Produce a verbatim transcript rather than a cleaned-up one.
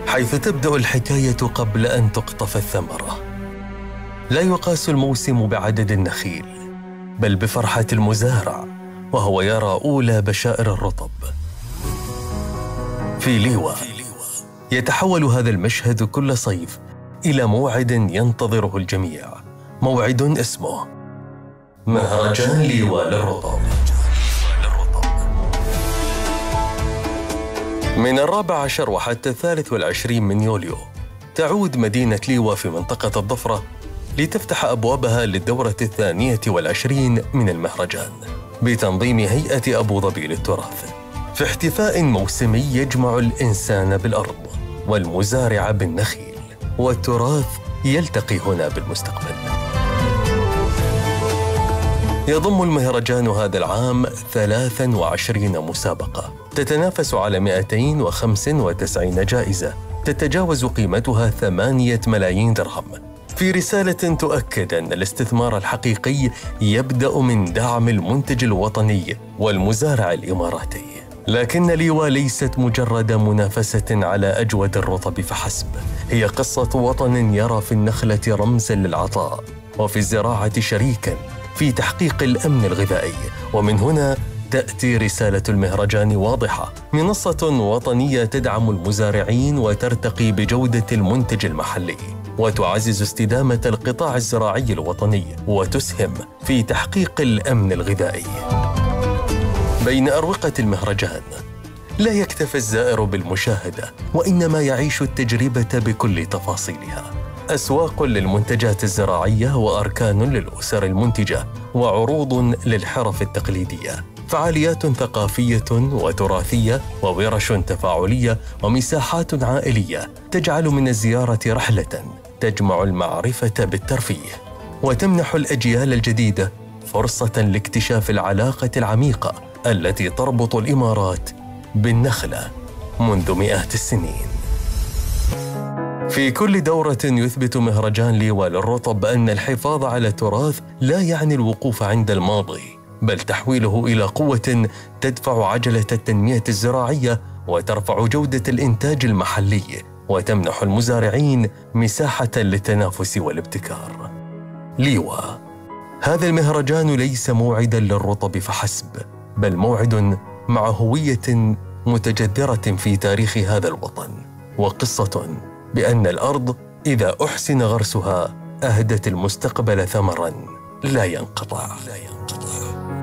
حيث تبدأ الحكاية قبل أن تقطف الثمرة. لا يقاس الموسم بعدد النخيل، بل بفرحة المزارع وهو يرى أولى بشائر الرطب. في ليوة يتحول هذا المشهد كل صيف إلى موعد ينتظره الجميع، موعد اسمه مهرجان ليوة للرطب. من الرابع عشر وحتى الثالث والعشرين من يوليو تعود مدينة ليوة في منطقة الضفرة لتفتح أبوابها للدورة الثانية والعشرين من المهرجان بتنظيم هيئة أبو ظبي للتراث، في احتفاء موسمي يجمع الإنسان بالأرض والمزارع بالنخيل، والتراث يلتقي هنا بالمستقبل. يضم المهرجان هذا العام ثلاث وعشرين مسابقة تتنافس على مئتين وخمسة وتسعين جائزة تتجاوز قيمتها ثمانية ملايين درهم، في رسالة تؤكد أن الاستثمار الحقيقي يبدأ من دعم المنتج الوطني والمزارع الإماراتي. لكن ليوة ليست مجرد منافسة على أجود الرطب فحسب، هي قصة وطن يرى في النخلة رمزاً للعطاء، وفي الزراعة شريكاً في تحقيق الأمن الغذائي. ومن هنا تأتي رسالة المهرجان واضحة: منصة وطنية تدعم المزارعين وترتقي بجودة المنتج المحلي، وتعزز استدامة القطاع الزراعي الوطني، وتسهم في تحقيق الأمن الغذائي. بين أروقة المهرجان لا يكتفي الزائر بالمشاهدة، وإنما يعيش التجربة بكل تفاصيلها: أسواق للمنتجات الزراعية، وأركان للأسر المنتجة، وعروض للحرف التقليدية، فعاليات ثقافية وتراثية، وورش تفاعلية، ومساحات عائلية تجعل من الزيارة رحلة تجمع المعرفة بالترفيه، وتمنح الأجيال الجديدة فرصة لاكتشاف العلاقة العميقة التي تربط الإمارات بالنخلة منذ مئات السنين. في كل دورة يثبت مهرجان ليوة للرطب أن الحفاظ على التراث لا يعني الوقوف عند الماضي، بل تحويله إلى قوة تدفع عجلة التنمية الزراعية وترفع جودة الإنتاج المحلي، وتمنح المزارعين مساحة للتنافس والابتكار. ليوة، هذا المهرجان ليس موعداً للرطب فحسب، بل موعد مع هوية متجذرة في تاريخ هذا الوطن، وقصة بأن الأرض إذا أحسن غرسها أهدت المستقبل ثمراً لا ينقطع. لا ينقطع.